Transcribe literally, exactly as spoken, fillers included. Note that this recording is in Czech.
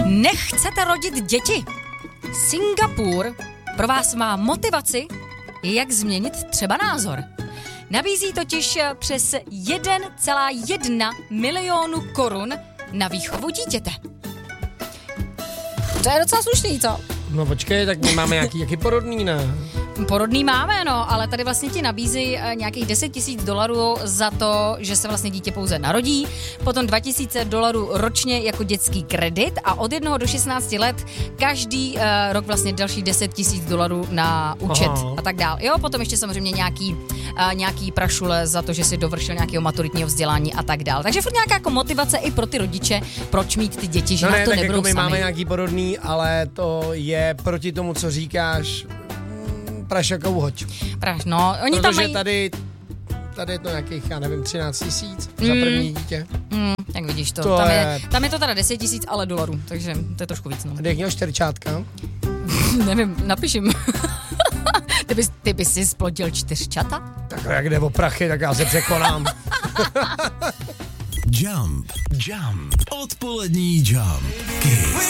Nechcete rodit děti? Singapur pro vás má motivaci, jak změnit třeba názor. Nabízí totiž přes jedna celá jedna milionu korun na výchovu dítěte. To je docela slušný, co? No počkej, tak my máme nějaký, jaký porodný, ne? Porodný máme, no, ale tady vlastně ti nabízí nějakých deset tisíc dolarů za to, že se vlastně dítě pouze narodí, potom dva tisíce dolarů ročně jako dětský kredit a od jednoho do šestnácti let každý uh, rok vlastně další deset tisíc dolarů na účet. Aha. A tak dál. Jo, potom ještě samozřejmě nějaký, uh, nějaký prašule za to, že si dovršil nějakého maturitního vzdělání a tak dál. Takže furt nějaká jako motivace i pro ty rodiče, proč mít ty děti, že no na ne, to tak nebudou jako my sami. máme nějaký porodný, ale to je proti tomu, co říkáš, prašakou hoď. Praš, no, oni Protože tam mají... tady, tady je to nějakých, já nevím, třináct tisíc Mm. za první dítě. Mm, tak vidíš to. To tam, je... je... tam je to teda deset tisíc, ale dolarů, takže to je trošku víc. No. A jak měl čtyřčátka? Nevím, napíším. ty, bys, ty bys si splodil čtyřčata? Tak jak jde o prachy, tak já se překonám. Jump, jump, odpolední jump.